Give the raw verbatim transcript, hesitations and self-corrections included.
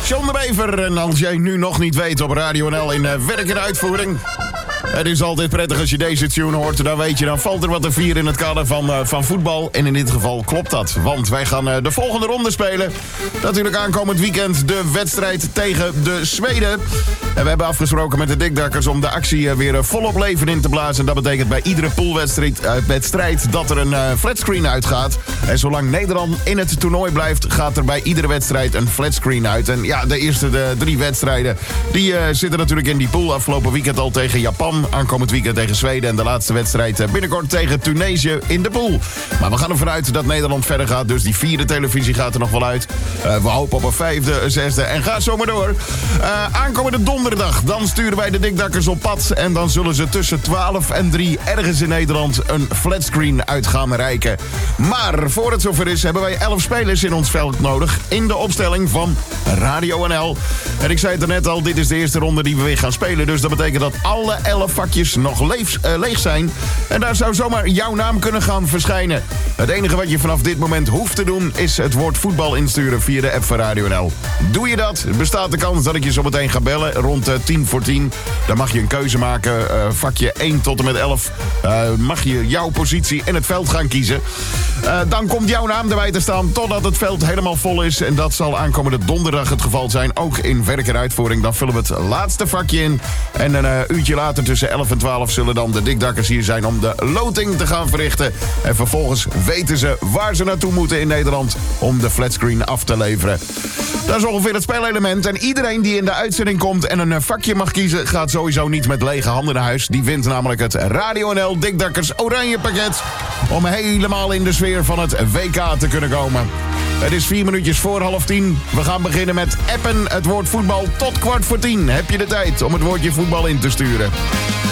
John de Bever. En als jij nu nog niet weet op Radio N L in uh, werk en uitvoering... Het is altijd prettig als je deze tune hoort. Dan weet je, dan valt er wat te vieren in het kader van, uh, van voetbal. En in dit geval klopt dat. Want wij gaan uh, de volgende ronde spelen. Natuurlijk aankomend weekend de wedstrijd tegen de Zweden. En we hebben afgesproken met de Dikdakkers om de actie uh, weer uh, volop leven in te blazen. En dat betekent bij iedere poolwedstrijd uh, wedstrijd dat er een uh, flatscreen uitgaat. En zolang Nederland in het toernooi blijft, gaat er bij iedere wedstrijd een flatscreen uit. En ja, de eerste de drie wedstrijden, die uh, zitten natuurlijk in die pool. Afgelopen weekend al tegen Japan. Aankomend weekend tegen Zweden en de laatste wedstrijd binnenkort tegen Tunesië in de pool. Maar we gaan ervan uit dat Nederland verder gaat, dus die vierde televisie gaat er nog wel uit. Uh, we hopen op een vijfde, een zesde en ga zo maar door. Uh, aankomende donderdag, dan sturen wij de Dikdakkers op pad en dan zullen ze tussen twaalf en drie ergens in Nederland een flatscreen uit gaan reiken. Maar voor het zover is, hebben wij elf spelers in ons veld nodig in de opstelling van Radio N L. En ik zei het er net al, dit is de eerste ronde die we weer gaan spelen, dus dat betekent dat alle elf vakjes nog leef, uh, leeg zijn. En daar zou zomaar jouw naam kunnen gaan verschijnen. Het enige wat je vanaf dit moment hoeft te doen is het woord voetbal insturen via de app van Radio N L. Doe je dat, bestaat de kans dat ik je zo meteen ga bellen rond uh, tien voor tien. Dan mag je een keuze maken. Uh, vakje één tot en met elf. Uh, mag je jouw positie in het veld gaan kiezen. Uh, dan komt jouw naam erbij te staan totdat het veld helemaal vol is. En dat zal aankomende donderdag het geval zijn. Ook in werk en uitvoering. Dan vullen we het laatste vakje in. En een uh, uurtje later tussen elf en twaalf zullen dan de Dikdakkers hier zijn om de loting te gaan verrichten. En vervolgens weten ze waar ze naartoe moeten in Nederland om de flatscreen af te leveren. Dat is ongeveer het spelelement. En iedereen die in de uitzending komt en een vakje mag kiezen, gaat sowieso niet met lege handen naar huis. Die wint namelijk het Radio N L Dikdakkers Oranje Pakket om helemaal in de sfeer van het W K te kunnen komen. Het is vier minuutjes voor half tien. We gaan beginnen met appen het woord voetbal tot kwart voor tien. Heb je de tijd om het woordje voetbal in te sturen?